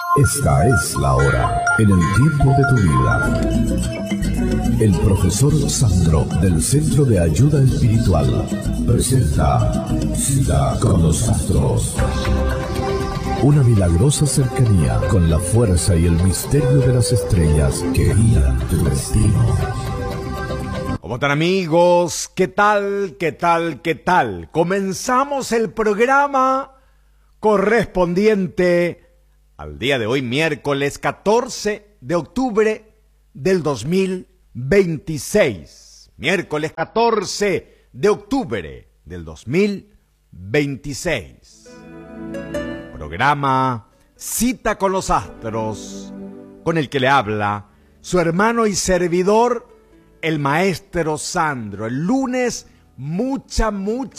Esta es la hora, en el tiempo de tu vida. El profesor Sandro del Centro de Ayuda Espiritual presenta Cita con los Astros. Una milagrosa cercanía con la fuerza y el misterio de las estrellas que guían tu destino. ¿Cómo están, amigos? ¿Qué tal? ¿Qué tal? ¿Qué tal? Comenzamos el programa correspondiente al día de hoy, miércoles 14 de octubre del 2026. Miércoles 14 de octubre del 2026. Programa Cita con los Astros, con el que le habla su hermano y servidor, el maestro Sandro. El lunes mucha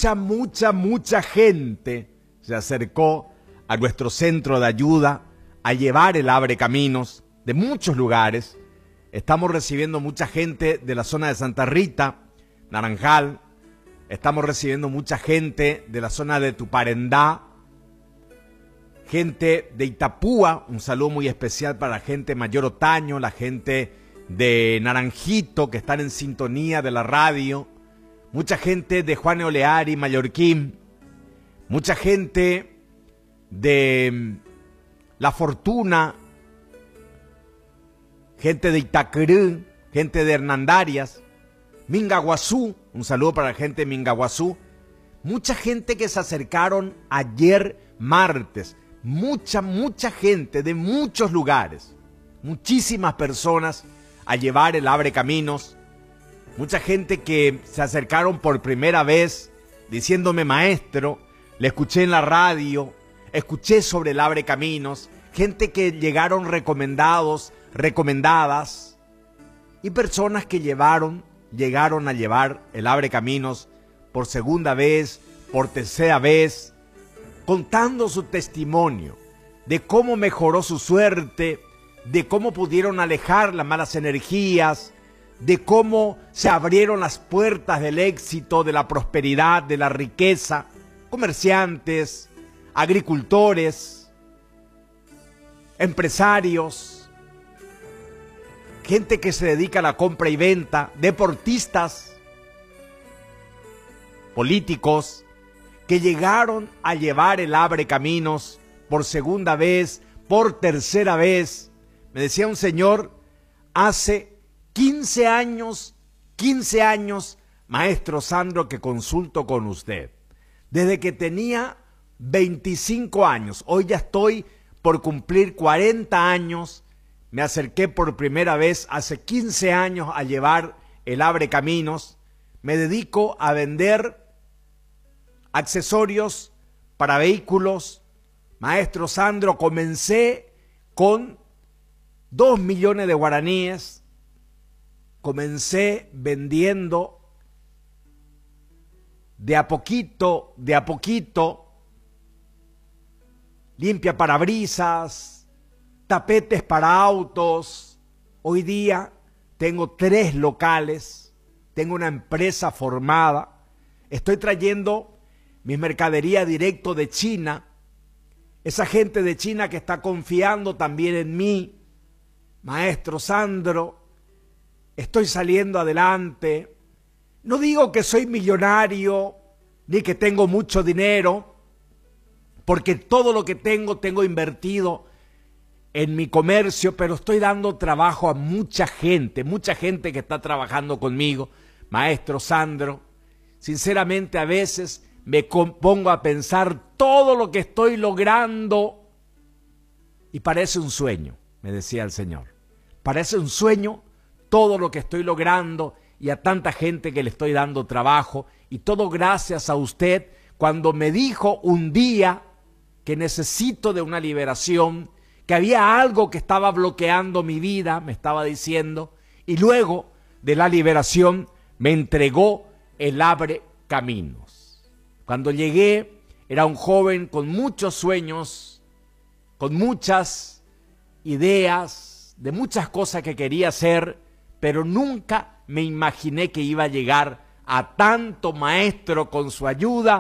gente se acercó a nuestro centro de ayuda a llevar el Abre Caminos de muchos lugares. Estamos recibiendo mucha gente de la zona de Santa Rita, Naranjal. Estamos recibiendo mucha gente de la zona de Tuparendá, gente de Itapúa. Un saludo muy especial para la gente de Mayor Otaño, la gente de Naranjito, que están en sintonía de la radio, mucha gente de Juan Oleari, Mallorquín, mucha gente de La Fortuna, gente de Itacrú, gente de Hernandarias, Mingaguazú, un saludo para la gente de Mingaguazú, mucha gente que se acercaron ayer martes, mucha gente de muchos lugares, muchísimas personas a llevar el Abre Caminos, mucha gente que se acercaron por primera vez diciéndome: maestro, le escuché en la radio, escuché sobre el Abre Caminos, gente que llegaron recomendadas, y personas que llegaron a llevar el Abre Caminos por segunda vez, por tercera vez, contando su testimonio de cómo mejoró su suerte, de cómo pudieron alejar las malas energías, de cómo se abrieron las puertas del éxito, de la prosperidad, de la riqueza. Comerciantes, agricultores, empresarios, gente que se dedica a la compra y venta, deportistas, políticos, que llegaron a llevar el Abre Caminos por segunda vez, por tercera vez. Me decía un señor, hace 15 años, maestro Sandro, que consulto con usted. Desde que tenía 25 años, hoy ya estoy por cumplir 40 años, me acerqué por primera vez hace 15 años a llevar el Abre Caminos. Me dedico a vender accesorios para vehículos. Maestro Sandro, comencé con 2 millones de guaraníes, comencé vendiendo de a poquito, limpia parabrisas, tapetes para autos. Hoy día tengo 3 locales, tengo una empresa formada, estoy trayendo mi mercadería directo de China, esa gente de China que está confiando también en mí. Maestro Sandro, estoy saliendo adelante. No digo que soy millonario ni que tengo mucho dinero, porque todo lo que tengo invertido en mi comercio, pero estoy dando trabajo a mucha gente que está trabajando conmigo. Maestro Sandro, sinceramente a veces me pongo a pensar todo lo que estoy logrando y parece un sueño, me decía el Señor. Parece un sueño todo lo que estoy logrando y a tanta gente que le estoy dando trabajo, y todo gracias a usted, cuando me dijo un día que necesito de una liberación, que había algo que estaba bloqueando mi vida, me estaba diciendo, y luego de la liberación me entregó el Abre Caminos. Cuando llegué era un joven con muchos sueños, con muchas ideas, de muchas cosas que quería hacer, pero nunca me imaginé que iba a llegar a tanto maestro con su ayuda,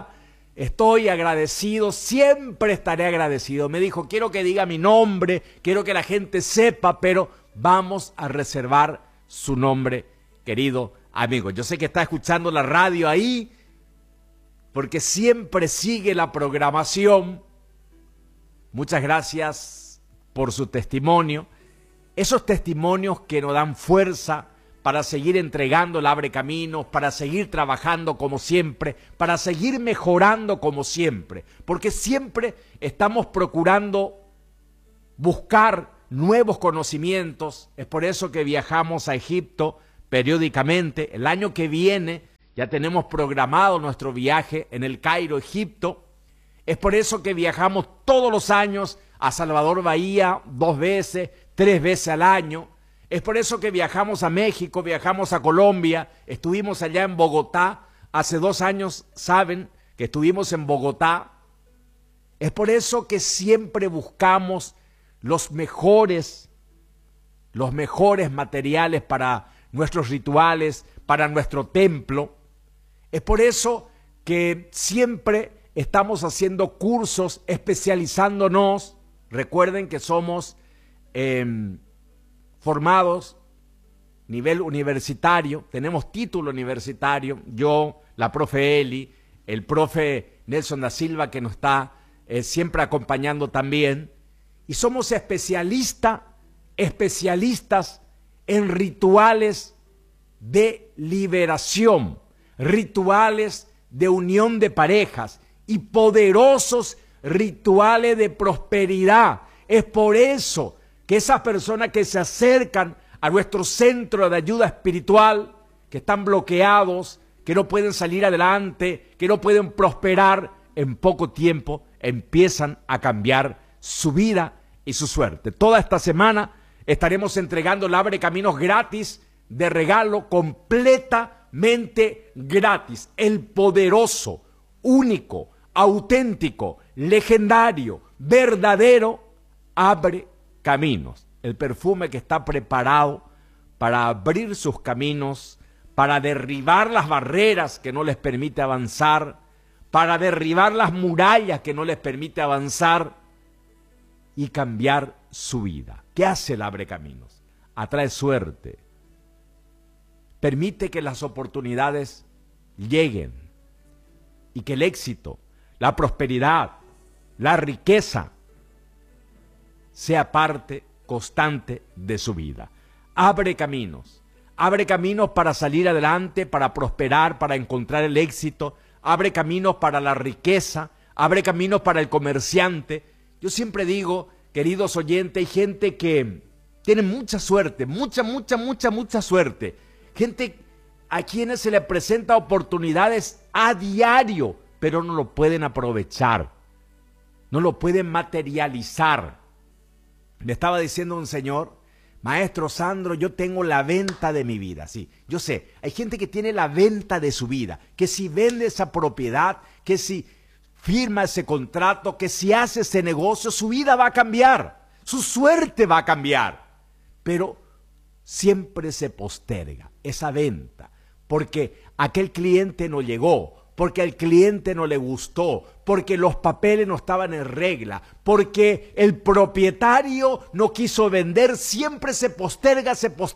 Estoy agradecido, siempre estaré agradecido. Me dijo, quiero que diga mi nombre, quiero que la gente sepa, pero vamos a reservar su nombre, querido amigo. Yo sé que está escuchando la radio ahí, porque siempre sigue la programación. Muchas gracias por su testimonio. Esos testimonios que nos dan fuerza para seguir entregando el Abre Caminos, para seguir trabajando como siempre, para seguir mejorando como siempre, porque siempre estamos procurando buscar nuevos conocimientos. Es por eso que viajamos a Egipto periódicamente. El año que viene ya tenemos programado nuestro viaje en el Cairo, Egipto. Es por eso que viajamos todos los años a Salvador Bahía 2 veces, 3 veces al año. Es por eso que viajamos a México, viajamos a Colombia, estuvimos allá en Bogotá. Hace 2 años, saben que estuvimos en Bogotá. Es por eso que siempre buscamos los mejores materiales para nuestros rituales, para nuestro templo. Es por eso que siempre estamos haciendo cursos, especializándonos. Recuerden que somos formados nivel universitario, tenemos título universitario, yo, la profe Eli, el profe Nelson da Silva, que nos está siempre acompañando también, y somos especialistas en rituales de liberación, rituales de unión de parejas y poderosos rituales de prosperidad. Es por eso que esas personas que se acercan a nuestro centro de ayuda espiritual, que están bloqueados, que no pueden salir adelante, que no pueden prosperar, en poco tiempo empiezan a cambiar su vida y su suerte. Toda esta semana estaremos entregando el Abre Caminos gratis, de regalo, completamente gratis. El poderoso, único, auténtico, legendario, verdadero Abre Caminos. El perfume que está preparado para abrir sus caminos, para derribar las barreras que no les permite avanzar, para derribar las murallas que no les permite avanzar y cambiar su vida. ¿Qué hace el Abre Caminos? Atrae suerte, permite que las oportunidades lleguen y que el éxito, la prosperidad, la riqueza sea parte constante de su vida. Abre caminos para salir adelante, para prosperar, para encontrar el éxito. Abre caminos para la riqueza, abre caminos para el comerciante. Yo siempre digo, queridos oyentes, hay gente que tiene mucha suerte, mucha suerte. Gente a quienes se les presenta oportunidades a diario, pero no lo pueden aprovechar, no lo pueden materializar. Me estaba diciendo un señor, maestro Sandro, yo tengo la venta de mi vida. Sí, yo sé, hay gente que tiene la venta de su vida, que si vende esa propiedad, que si firma ese contrato, que si hace ese negocio, su vida va a cambiar, su suerte va a cambiar. Pero siempre se posterga esa venta, porque aquel cliente no llegó, porque al cliente no le gustó, porque los papeles no estaban en regla, porque el propietario no quiso vender. Siempre se posterga.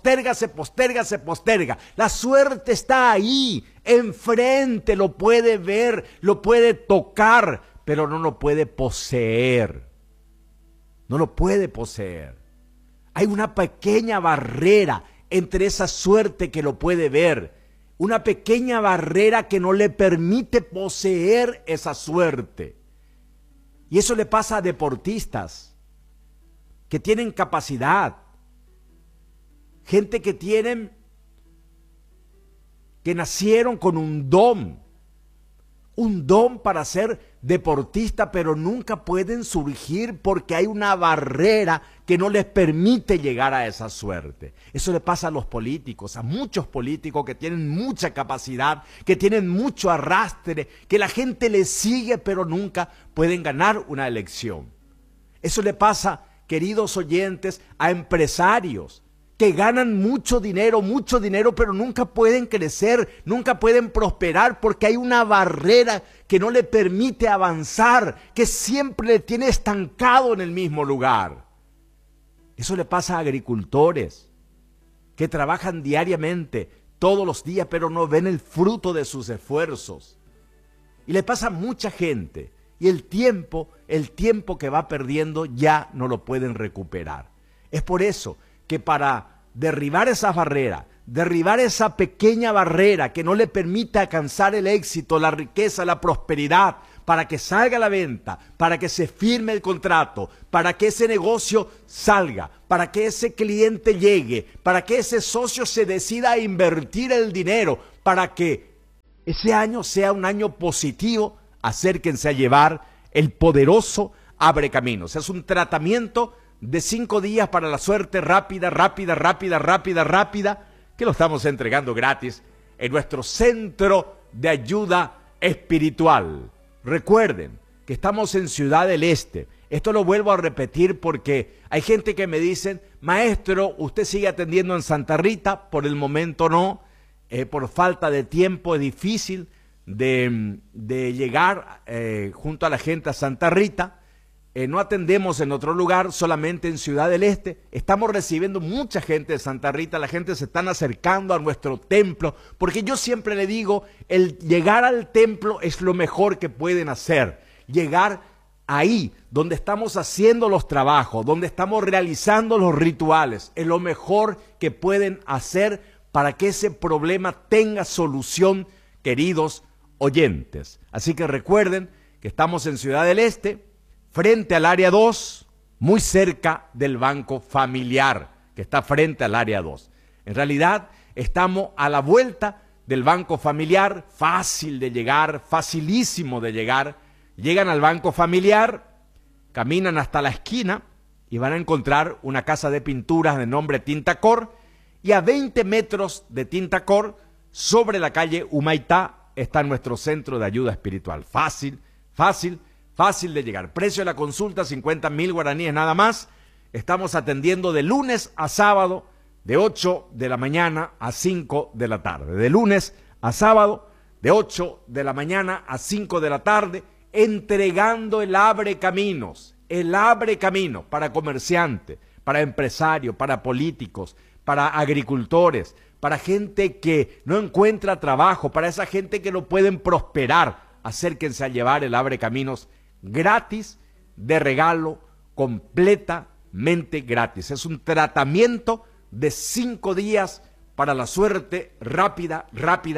La suerte está ahí, enfrente, lo puede ver, lo puede tocar, pero no lo puede poseer. No lo puede poseer. Hay una pequeña barrera entre esa suerte que lo puede ver, una pequeña barrera que no le permite poseer esa suerte. Y eso le pasa a deportistas que tienen capacidad, gente que nacieron con un don para ser deportista, pero nunca pueden surgir porque hay una barrera que no les permite llegar a esa suerte. Eso le pasa a los políticos, a muchos políticos que tienen mucha capacidad, que tienen mucho arrastre, que la gente les sigue, pero nunca pueden ganar una elección. Eso le pasa, queridos oyentes, a empresarios que ganan mucho dinero, pero nunca pueden crecer, nunca pueden prosperar porque hay una barrera que no le permite avanzar, que siempre le tiene estancado en el mismo lugar. Eso le pasa a agricultores que trabajan diariamente, todos los días, pero no ven el fruto de sus esfuerzos. Y le pasa a mucha gente. Y el tiempo que va perdiendo ya no lo pueden recuperar. Es por eso que para derribar esas barreras, derribar esa pequeña barrera que no le permite alcanzar el éxito, la riqueza, la prosperidad, para que salga a la venta, para que se firme el contrato, para que ese negocio salga, para que ese cliente llegue, para que ese socio se decida a invertir el dinero, para que ese año sea un año positivo, acérquense a llevar el poderoso Abre Caminos. Es un tratamiento de 5 días para la suerte rápida, que lo estamos entregando gratis en nuestro centro de ayuda espiritual. Recuerden que estamos en Ciudad del Este. Esto lo vuelvo a repetir porque hay gente que me dice, maestro, usted sigue atendiendo en Santa Rita, por el momento no, por falta de tiempo es difícil de llegar junto a la gente a Santa Rita. No atendemos en otro lugar, solamente en Ciudad del Este. Estamos recibiendo mucha gente de Santa Rita, la gente se están acercando a nuestro templo, porque yo siempre le digo, el llegar al templo es lo mejor que pueden hacer. Llegar ahí, donde estamos haciendo los trabajos, donde estamos realizando los rituales, es lo mejor que pueden hacer para que ese problema tenga solución, queridos oyentes. Así que recuerden que estamos en Ciudad del Este, frente al área 2, muy cerca del Banco Familiar, que está frente al área 2. En realidad, estamos a la vuelta del Banco Familiar, fácil de llegar, facilísimo de llegar. Llegan al Banco Familiar, caminan hasta la esquina y van a encontrar una casa de pinturas de nombre Tintacor, y a 20 metros de Tintacor, sobre la calle Humaitá, está nuestro centro de ayuda espiritual. Fácil de llegar. Precio de la consulta, 50.000 guaraníes nada más. Estamos atendiendo de lunes a sábado, de 8 de la mañana a 5 de la tarde. De lunes a sábado, de 8 de la mañana a 5 de la tarde, entregando el Abre Caminos para comerciantes, para empresarios, para políticos, para agricultores, para gente que no encuentra trabajo, para esa gente que no pueden prosperar. Acérquense a llevar el Abre Caminos gratis, de regalo, completamente gratis. Es un tratamiento de 5 días para la suerte rápida.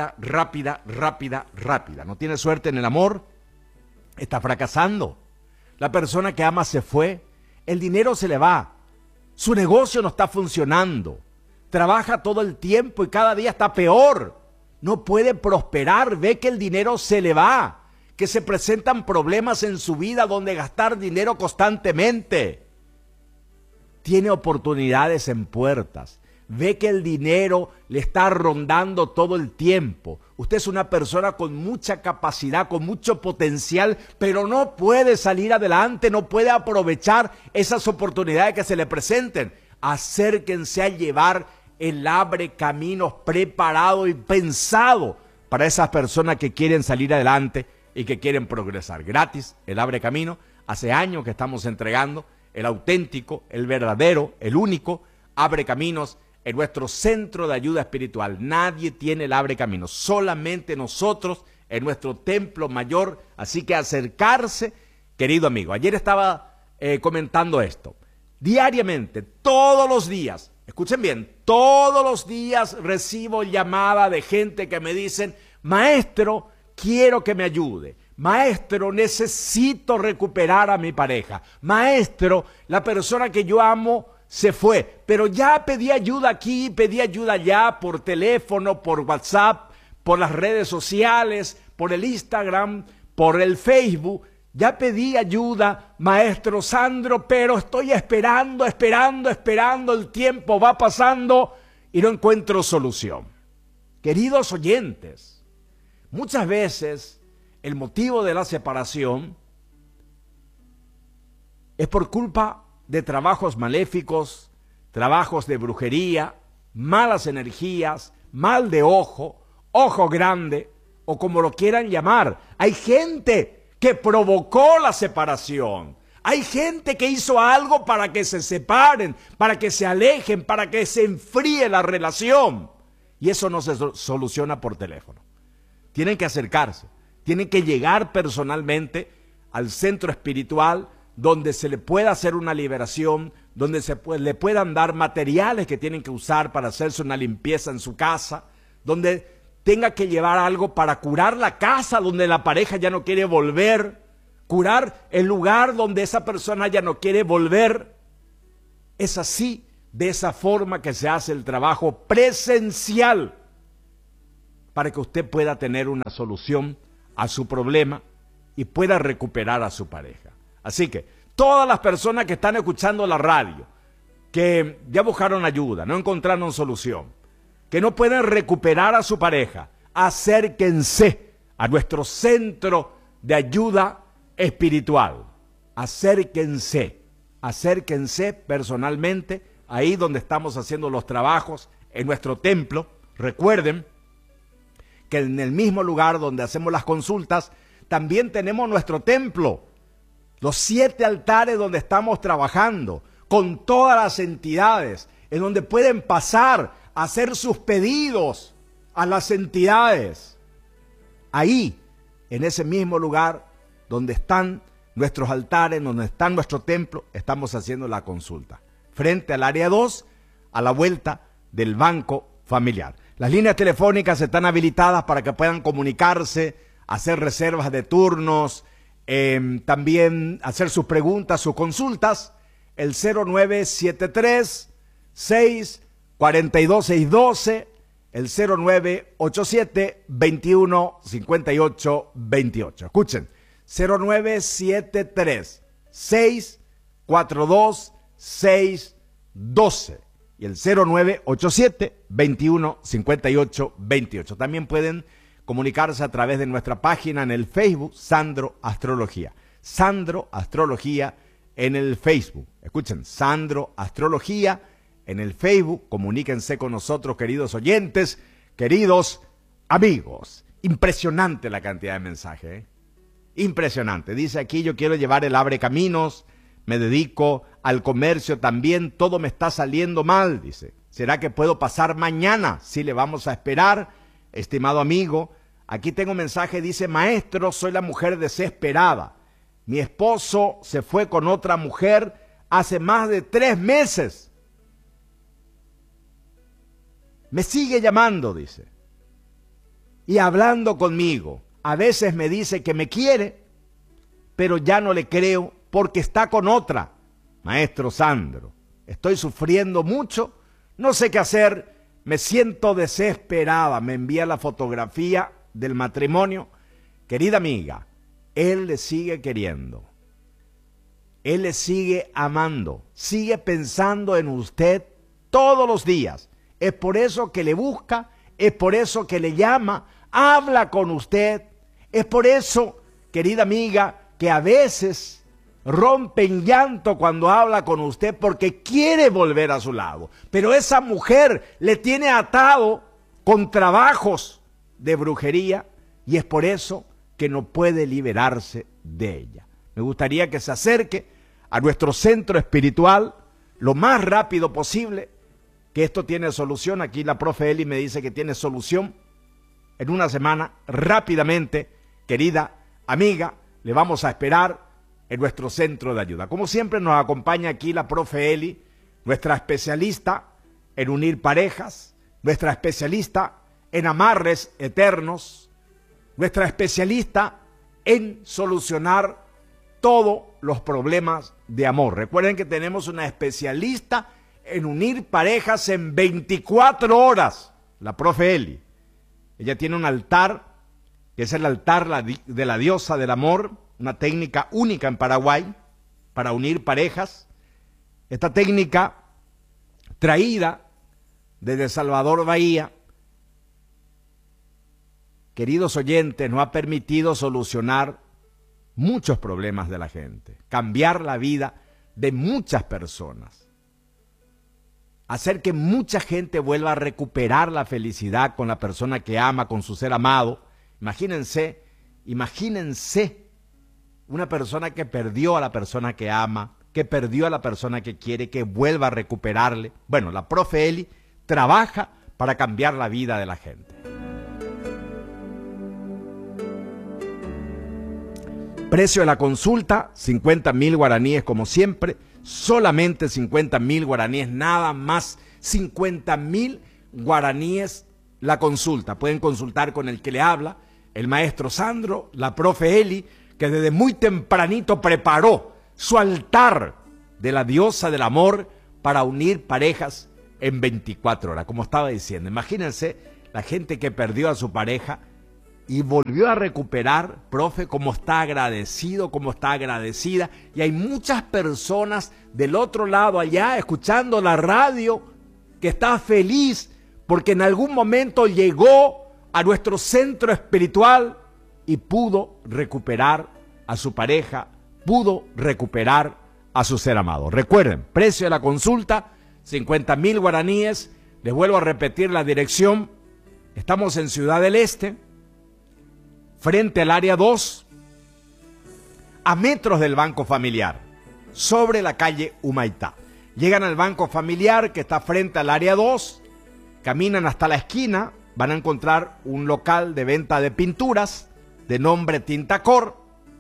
¿No tiene suerte en el amor? Está fracasando. La persona que ama se fue. El dinero se le va. Su negocio no está funcionando. Trabaja todo el tiempo y cada día está peor. No puede prosperar. Ve que el dinero se le va, que se presentan problemas en su vida donde gastar dinero constantemente. Tiene oportunidades en puertas. Ve que el dinero le está rondando todo el tiempo. Usted es una persona con mucha capacidad, con mucho potencial, pero no puede salir adelante, no puede aprovechar esas oportunidades que se le presenten. Acérquense a llevar el Abre Caminos preparado y pensado para esas personas que quieren salir adelante y que quieren progresar. Gratis, el Abre Camino. Hace años que estamos entregando el auténtico, el verdadero, el único Abre Caminos en nuestro centro de ayuda espiritual. Nadie tiene el Abre Caminos, solamente nosotros en nuestro templo mayor. Así que acercarse, querido amigo. Ayer estaba comentando esto. Diariamente, todos los días, escuchen bien, todos los días recibo llamada de gente que me dicen, maestro, quiero que me ayude. Maestro, necesito recuperar a mi pareja. Maestro, la persona que yo amo se fue, pero ya pedí ayuda aquí, pedí ayuda allá, por teléfono, por WhatsApp, por las redes sociales, por el Instagram, por el Facebook. Ya pedí ayuda, maestro Sandro, pero estoy esperando, el tiempo va pasando y no encuentro solución. Queridos oyentes, muchas veces el motivo de la separación es por culpa de trabajos maléficos, trabajos de brujería, malas energías, mal de ojo, ojo grande, o como lo quieran llamar. Hay gente que provocó la separación. Hay gente que hizo algo para que se separen, para que se alejen, para que se enfríe la relación. Y eso no se soluciona por teléfono. Tienen que acercarse, tienen que llegar personalmente al centro espiritual donde se le pueda hacer una liberación, donde le puedan dar materiales que tienen que usar para hacerse una limpieza en su casa, donde tenga que llevar algo para curar la casa donde la pareja ya no quiere volver, curar el lugar donde esa persona ya no quiere volver. Es así, de esa forma que se hace el trabajo presencial para que usted pueda tener una solución a su problema y pueda recuperar a su pareja. Así que todas las personas que están escuchando la radio, que ya buscaron ayuda, no encontraron solución, que no pueden recuperar a su pareja, acérquense a nuestro centro de ayuda espiritual. Acérquense personalmente ahí donde estamos haciendo los trabajos en nuestro templo. Recuerden que en el mismo lugar donde hacemos las consultas también tenemos nuestro templo, los 7 altares donde estamos trabajando con todas las entidades, en donde pueden pasar a hacer sus pedidos a las entidades. Ahí, en ese mismo lugar donde están nuestros altares, donde está nuestro templo, estamos haciendo la consulta. Frente al área 2, a la vuelta del banco familiar. Las líneas telefónicas están habilitadas para que puedan comunicarse, hacer reservas de turnos, también hacer sus preguntas, sus consultas. El 0973-642-612, el 0987-2158-28. Escuchen, 0973-642-612 y el 0987-2158-28. También pueden comunicarse a través de nuestra página en el Facebook, Sandro Astrología. Sandro Astrología en el Facebook. Escuchen, Sandro Astrología en el Facebook. Comuníquense con nosotros, queridos oyentes, queridos amigos. Impresionante la cantidad de mensajes, ¿eh? Impresionante. Dice aquí, yo quiero llevar el abre caminos, me dedico al comercio también, todo me está saliendo mal, dice. ¿Será que puedo pasar mañana? Sí, le vamos a esperar, estimado amigo. Aquí tengo un mensaje, dice, maestro, soy la mujer desesperada. Mi esposo se fue con otra mujer hace más de 3 meses. Me sigue llamando, dice, y hablando conmigo. A veces me dice que me quiere, pero ya no le creo porque está con otra. Maestro Sandro, estoy sufriendo mucho, no sé qué hacer, me siento desesperada. Me envía la fotografía del matrimonio. Querida amiga, él le sigue queriendo, él le sigue amando, sigue pensando en usted todos los días. Es por eso que le busca, es por eso que le llama, habla con usted. Es por eso, querida amiga, que a veces rompe en llanto cuando habla con usted porque quiere volver a su lado. Pero esa mujer le tiene atado con trabajos de brujería y es por eso que no puede liberarse de ella. Me gustaría que se acerque a nuestro centro espiritual lo más rápido posible, que esto tiene solución. Aquí la profe Eli me dice que tiene solución en una semana, rápidamente. Querida amiga, le vamos a esperar en nuestro centro de ayuda. Como siempre nos acompaña aquí la profe Eli, nuestra especialista en unir parejas, nuestra especialista en amarres eternos, nuestra especialista en solucionar todos los problemas de amor. Recuerden que tenemos una especialista en unir parejas en 24 horas, la profe Eli. Ella tiene un altar, que es el altar de la diosa del amor, una técnica única en Paraguay para unir parejas. Esta técnica, traída desde Salvador Bahía, queridos oyentes, nos ha permitido solucionar muchos problemas de la gente, cambiar la vida de muchas personas. hacer que mucha gente vuelva a recuperar la felicidad con la persona que ama, con su ser amado. Imagínense una persona que perdió a la persona que ama, que perdió a la persona que quiere, que vuelva a recuperarle. Bueno, la profe Eli trabaja para cambiar la vida de la gente. Precio de la consulta, 50.000 guaraníes como siempre, solamente 50.000 guaraníes, nada más, 50.000 guaraníes la consulta. Pueden consultar con el que le habla, el maestro Sandro, la profe Eli, que desde muy tempranito preparó su altar de la diosa del amor para unir parejas en 24 horas, como estaba diciendo. Imagínense la gente que perdió a su pareja y volvió a recuperar, profe, cómo está agradecido, cómo está agradecida. Y hay muchas personas del otro lado allá escuchando la radio que está feliz porque en algún momento llegó a nuestro centro espiritual y pudo recuperar a su pareja, pudo recuperar a su ser amado. Recuerden, precio de la consulta, 50.000 guaraníes. Les vuelvo a repetir la dirección. Estamos en Ciudad del Este, frente al área 2, a metros del Banco Familiar, sobre la calle Humaitá. Llegan al Banco Familiar que está frente al área 2, caminan hasta la esquina, van a encontrar un local de venta de pinturas de nombre Tintacor.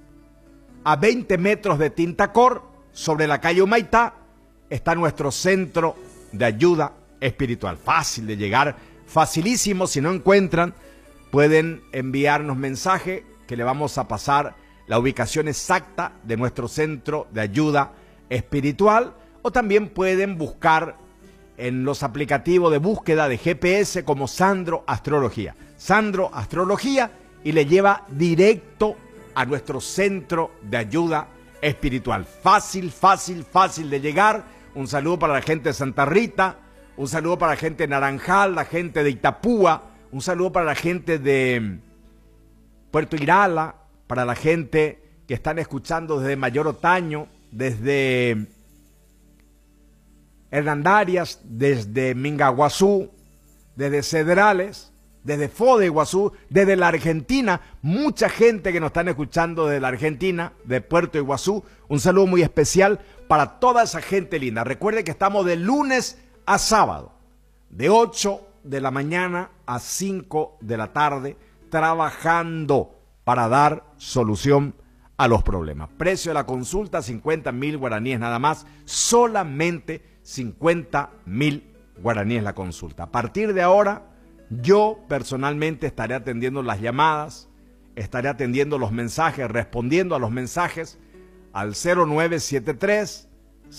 A 20 metros de Tintacor, sobre la calle Humaitá, está nuestro centro de ayuda espiritual. Fácil de llegar, facilísimo. Si no encuentran, pueden enviarnos mensaje que le vamos a pasar la ubicación exacta de nuestro centro de ayuda espiritual, o también pueden buscar en los aplicativos de búsqueda de GPS como Sandro Astrología. Sandro Astrología, y le lleva directo a nuestro centro de ayuda espiritual. Fácil, fácil, fácil de llegar. Un saludo para la gente de Santa Rita, un saludo para la gente de Naranjal, la gente de Itapúa, un saludo para la gente de Puerto Irala, para la gente que están escuchando desde Mayor Otaño, desde Hernandarias, desde Mingaguazú, desde Cedrales, desde Foz de Iguazú, desde la Argentina. Mucha gente que nos están escuchando desde la Argentina, de Puerto Iguazú. Un saludo muy especial para toda esa gente linda. Recuerde que estamos de lunes a sábado, de 8 de la mañana a 5 de la tarde, trabajando para dar solución a los problemas. Precio de la consulta, 50.000 guaraníes nada más, solamente 50.000 guaraníes la consulta. A partir de ahora, yo personalmente estaré atendiendo las llamadas, estaré atendiendo los mensajes, respondiendo a los mensajes al 0973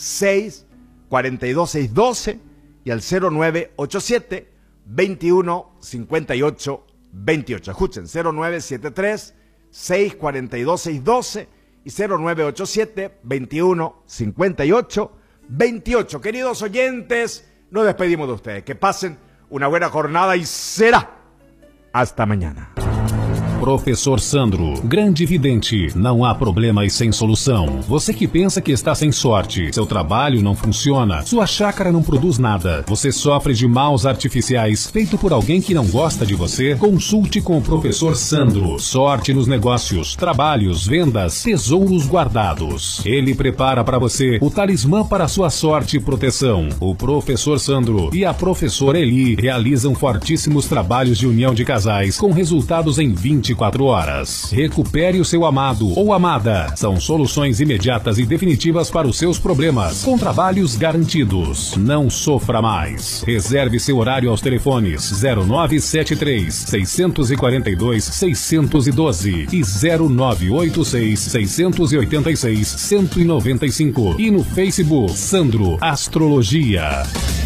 642 612 y al 0987 21 58 28. Escuchen, 0973 642 612 y 0987 21 58 28. Queridos oyentes, nos despedimos de ustedes. Que pasen una buena jornada y será hasta mañana. Professor Sandro, grande vidente, não há problemas sem solução. Você que pensa que está sem sorte, seu trabalho não funciona, sua chácara não produz nada, você sofre de maus artificiais feito por alguém que não gosta de você, consulte com o Professor Sandro. Sorte nos negócios, trabalhos, vendas, tesouros guardados. Ele prepara para você o talismã para a sua sorte e proteção. O Professor Sandro e a Professora Eli realizam fortíssimos trabalhos de união de casais com resultados em 24 horas. Recupere o seu amado ou amada. São soluções imediatas e definitivas para os seus problemas, com trabalhos garantidos. Não sofra mais. Reserve seu horário aos telefones 0973 642 612 e 0986 686 195 e no Facebook Sandro Astrologia.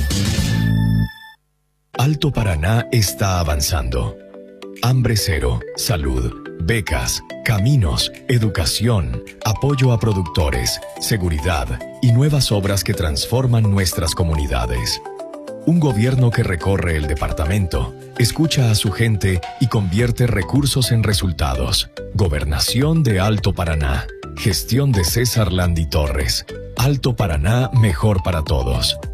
Alto Paraná está avanzando. Hambre cero, salud, becas, caminos, educación, apoyo a productores, seguridad y nuevas obras que transforman nuestras comunidades. Un gobierno que recorre el departamento, escucha a su gente y convierte recursos en resultados. Gobernación de Alto Paraná. Gestión de César Landi Torres. Alto Paraná, mejor para todos.